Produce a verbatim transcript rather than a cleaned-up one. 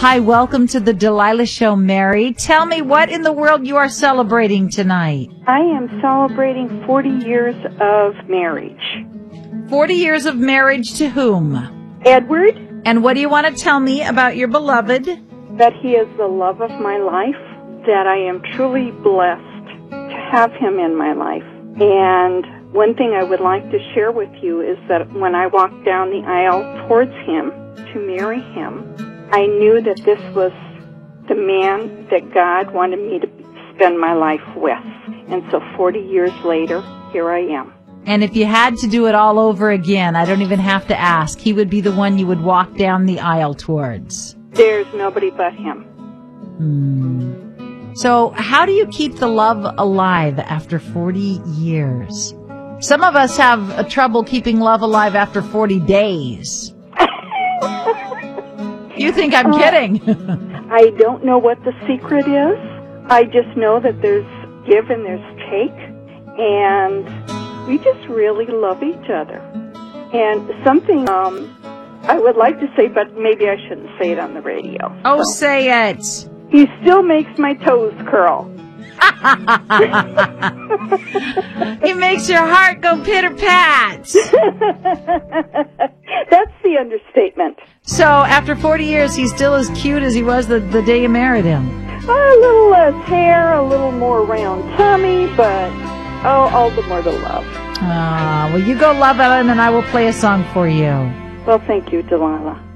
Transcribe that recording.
Hi, welcome to the Delilah Show, Mary. Tell me what in the world you are celebrating tonight. I am celebrating forty years of marriage. forty years of marriage to whom? Edward. And what do you want to tell me about your beloved? That he is the love of my life, that I am truly blessed to have him in my life. And one thing I would like to share with you is that when I walked down the aisle towards him to marry him, I knew that this was the man that God wanted me to spend my life with. And so forty years later, here I am. And if you had to do it all over again, I don't even have to ask, he would be the one you would walk down the aisle towards. There's nobody but him. Hmm. So how do you keep the love alive after forty years? Some of us have uh, trouble keeping love alive after forty days. You think I'm kidding? I don't know what the secret is. I just know that there's give and there's take, and we just really love each other. And something um, I would like to say, but maybe I shouldn't say it on the radio. Oh, so. say it. He still makes my toes curl. He makes your heart go pitter-pat. That's the understatement. So after forty years, he's still as cute as he was the, the day you married him. A little less hair, a little more round tummy, but oh, all the more to love. Ah, well, you go love him, and I will play a song for you. Well, thank you, Delilah.